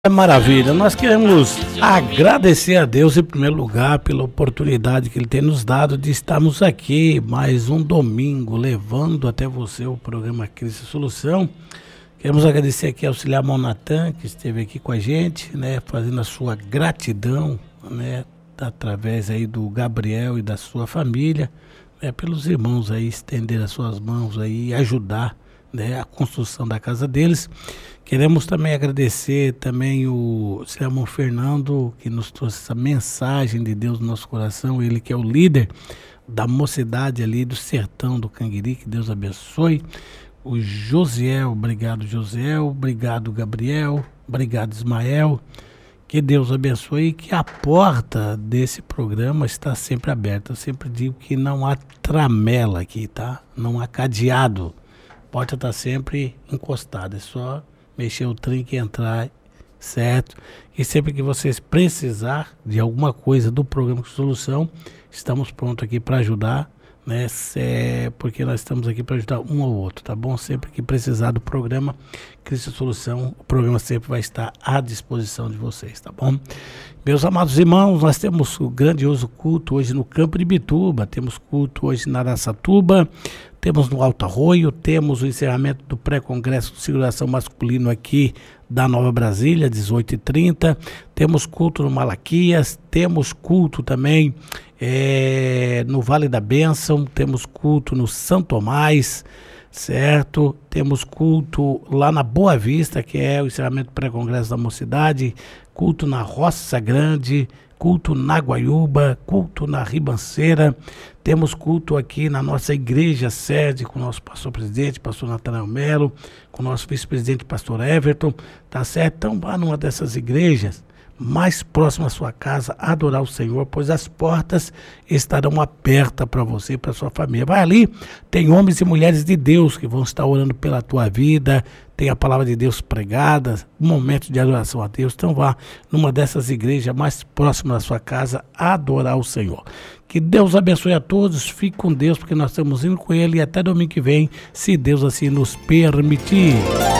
É maravilha, nós queremos agradecer a Deus em primeiro lugar pela oportunidade que Ele tem nos dado de estarmos aqui mais um domingo levando até você o programa Cristo Solução. Queremos agradecer aqui ao auxiliar Monatan, que esteve aqui com a gente, né, fazendo a sua gratidão, né, através aí do Gabriel e da sua família, né, pelos irmãos aí estender as suas mãos aí e ajudar, né, a construção da casa deles. Queremos também agradecer também o irmão Fernando, que nos trouxe essa mensagem de Deus no nosso coração, ele que é o líder da mocidade ali do sertão do Canguiri, que Deus abençoe. O Josiel, obrigado Josiel, obrigado Gabriel, obrigado Ismael, que Deus abençoe e que a porta desse programa está sempre aberta. Eu sempre digo que não há tramela aqui, tá? Não há cadeado, a porta está sempre encostada, é só mexer o trinco e entrar, certo? E sempre que vocês precisar de alguma coisa do programa Solução, estamos prontos aqui para ajudar, né? Porque nós estamos aqui para ajudar um ao outro, tá bom? Sempre que precisar do programa Cristo Solução, o programa sempre vai estar à disposição de vocês, tá bom? Meus amados irmãos, nós temos o grandioso culto hoje no Campo de Bituba, temos culto hoje na Araçatuba, temos no Alto Arroio, temos o encerramento do pré-congresso de seguração masculino aqui da Nova Brasília, 18h30, temos culto no Malaquias, temos culto também no Vale da Bênção, temos culto no São Tomás, certo? Temos culto lá na Boa Vista, que é o encerramento do pré-congresso da mocidade, culto na Roça Grande, culto na Guaiúba, culto na Ribanceira, temos culto aqui na nossa igreja sede com o nosso pastor presidente, pastor Natanael Melo, com o nosso vice-presidente, pastor Everton, tá certo? Então vá numa dessas igrejas mais próxima à sua casa, adorar o Senhor, pois as portas estarão abertas para você e para sua família. Vai ali, tem homens e mulheres de Deus que vão estar orando pela tua vida, tem a palavra de Deus pregada, um momento de adoração a Deus. Então vá numa dessas igrejas mais próximas da sua casa, adorar o Senhor. Que Deus abençoe a todos, fique com Deus, porque nós estamos indo com Ele e até domingo que vem, se Deus assim nos permitir.